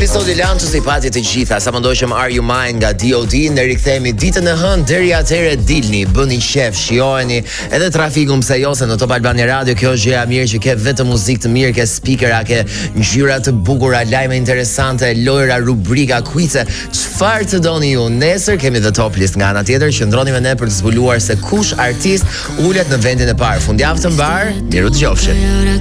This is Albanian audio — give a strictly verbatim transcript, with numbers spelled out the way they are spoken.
episodi Lançës i pati të gjitha. Sa më ndoshëm Are You Mine nga D O D. Ne rikthehemi ditën e hënë. Deri atëherë dilni, bëni qef, shijojeni edhe trafikun pse jo se në Top Albania Radio kjo është gjëja mirë që ke vetëm muzikë të mirë, ke speakera, ke ngjyra të bukura, lajme interesante, lojra, rubrika, quize. Çfarë të doni ju? Nesër kemi the top list nga ana tjetër. Qëndroni me ne për të zbuluar se kush artist ulet në vendin e parë. Fundjavë të mbar, miru dëgjofshi.